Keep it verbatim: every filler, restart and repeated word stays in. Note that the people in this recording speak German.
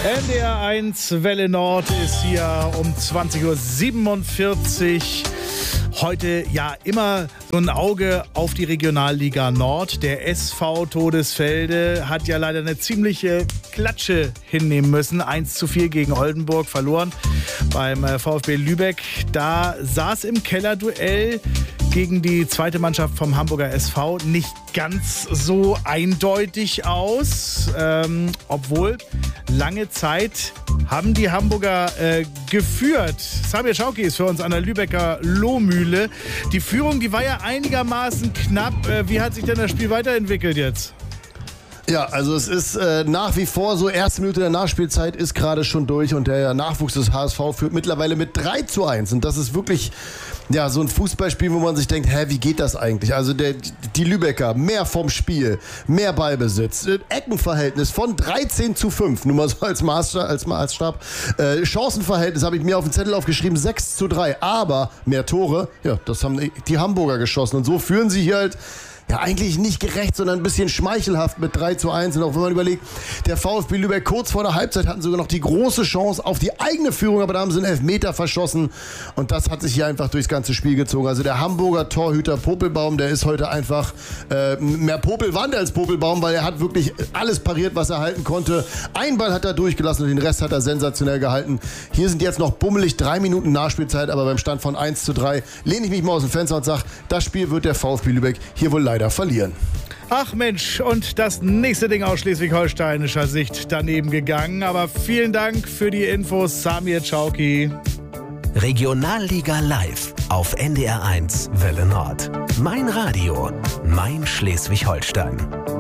N D R eins Welle Nord ist hier um zwanzig Uhr siebenundvierzig. Heute ja immer so ein Auge auf die Regionalliga Nord. Der S V Todesfelde hat ja leider eine ziemliche Klatsche hinnehmen müssen. eins zu vier gegen Oldenburg verloren beim VfB Lübeck. Da sah es im Kellerduell gegen die zweite Mannschaft vom Hamburger S V nicht ganz so eindeutig aus. Ähm, obwohl lange Zeit haben die Hamburger äh, geführt. Samir Schauki ist für uns an der Lübecker Lohmühle. Die Führung, die war ja einigermaßen knapp. Äh, wie hat sich denn das Spiel weiterentwickelt jetzt? Ja, also es ist äh, nach wie vor so, erste Minute der Nachspielzeit ist gerade schon durch und der Nachwuchs des H S V führt mittlerweile mit drei zu eins und das ist wirklich ja so ein Fußballspiel, wo man sich denkt, hä, wie geht das eigentlich? Also der, die Lübecker, mehr vom Spiel, mehr Ballbesitz, Eckenverhältnis von dreizehn zu fünf, nur mal so als Maßstab, als Maßstab. Äh, Chancenverhältnis habe ich mir auf den Zettel aufgeschrieben, sechs zu drei, aber mehr Tore, ja, das haben die Hamburger geschossen und so führen sie hier halt ja, eigentlich nicht gerecht, sondern ein bisschen schmeichelhaft mit drei zu eins. Und auch wenn man überlegt, der VfB Lübeck kurz vor der Halbzeit hatten sogar noch die große Chance auf die eigene Führung, aber da haben sie einen Elfmeter verschossen. Und das hat sich hier einfach durchs ganze Spiel gezogen. Also der Hamburger Torhüter Popelbaum, der ist heute einfach äh, mehr Popelwand als Popelbaum, weil er hat wirklich alles pariert, was er halten konnte. Ein Ball hat er durchgelassen und den Rest hat er sensationell gehalten. Hier sind jetzt noch bummelig drei Minuten Nachspielzeit, aber beim Stand von eins zu drei lehne ich mich mal aus dem Fenster und sage, das Spiel wird der VfB Lübeck hier wohl leider verlieren. Ach Mensch, und das nächste Ding aus schleswig-holsteinischer Sicht daneben gegangen. Aber vielen Dank für die Infos, Samir Schauki. Regionalliga live auf N D R eins Welle Nord. Mein Radio, mein Schleswig-Holstein.